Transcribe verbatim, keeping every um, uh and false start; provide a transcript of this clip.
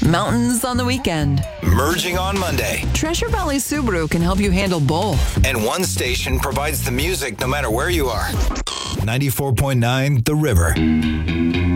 mountains on the weekend. Merging on Monday. Treasure Valley Subaru can help you handle both. And one station provides the music no matter where you are. ninety-four point nine The River.